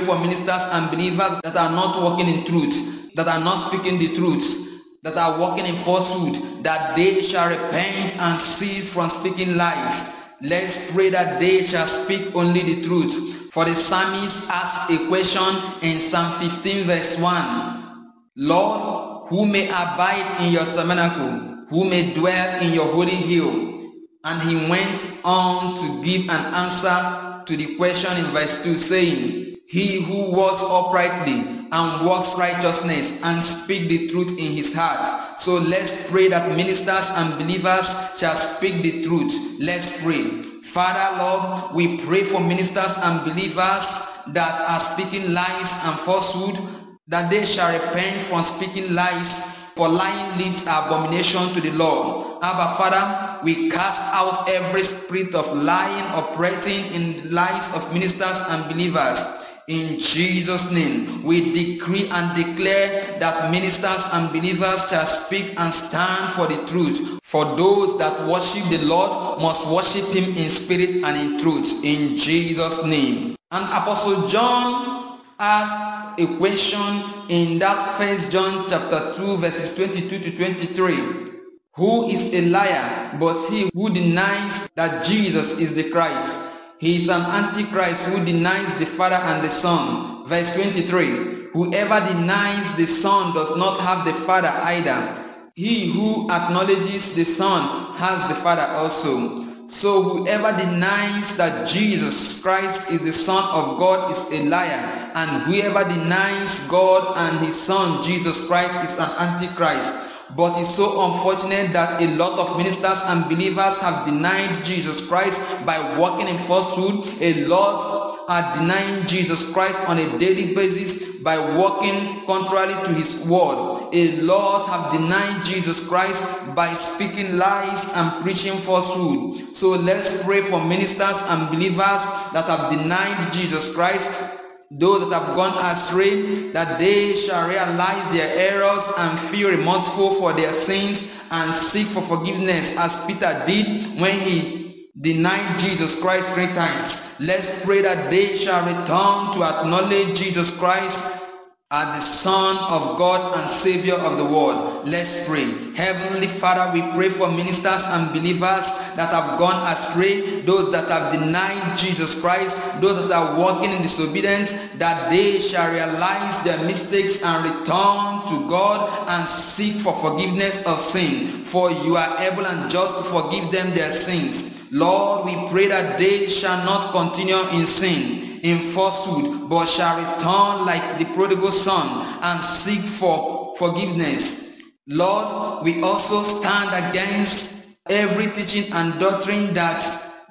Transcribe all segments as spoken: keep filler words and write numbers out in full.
for ministers and believers that are not walking in truth, that are not speaking the truth, that are walking in falsehood, that they shall repent and cease from speaking lies. Let's pray that they shall speak only the truth. For the psalmist asked a question in Psalm fifteen verse one. Lord, who may abide in your tabernacle? Who may dwell in your holy hill? And he went on to give an answer to the question in verse two, saying, he who walks uprightly and walks righteousness and speak the truth in his heart. So let's pray that ministers and believers shall speak the truth. Let's pray. Father, Lord, we pray for ministers and believers that are speaking lies and falsehood, that they shall repent from speaking lies, for lying lips are abomination to the Lord. Abba, Father, we cast out every spirit of lying operating in the lives of ministers and believers. In Jesus' name, we decree and declare that ministers and believers shall speak and stand for the truth. For those that worship the Lord must worship him in spirit and in truth. In Jesus' name. And Apostle John asked a question in that First John chapter two verses twenty-two to twenty-three. Who is a liar but he who denies that Jesus is the Christ? He is an antichrist who denies the Father and the Son. Verse twenty-three. Whoever denies the Son does not have the Father either. He who acknowledges the Son has the Father also. So whoever denies that Jesus Christ is the Son of God is a liar, and whoever denies God and his Son Jesus Christ is an antichrist. But it's so unfortunate that a lot of ministers and believers have denied Jesus Christ by walking in falsehood. A lot are denying Jesus Christ on a daily basis by walking contrary to his word. A lot have denied Jesus Christ by speaking lies and preaching falsehood. So let's pray for ministers and believers that have denied Jesus Christ, those that have gone astray, that they shall realize their errors and feel remorseful for their sins and seek for forgiveness as Peter did when he denied Jesus Christ three times. Let's pray that they shall return to acknowledge Jesus Christ as the Son of God and Savior of the world. Let's pray. Heavenly Father, we pray for ministers and believers that have gone astray, those that have denied Jesus Christ, those that are walking in disobedience, that they shall realize their mistakes and return to God and seek for forgiveness of sin. For you are able and just to forgive them their sins. Lord, we pray that they shall not continue in sin, in falsehood, but shall return like the prodigal son and seek for forgiveness. Lord, we also stand against every teaching and doctrine that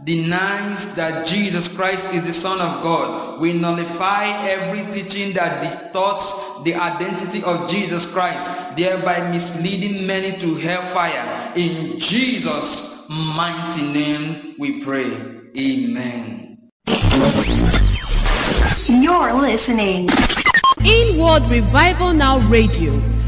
denies that Jesus Christ is the Son of God. We nullify every teaching that distorts the identity of Jesus Christ, thereby misleading many to hellfire. In Jesus' mighty name we pray. Amen. You're listening Inward Revival Now Radio.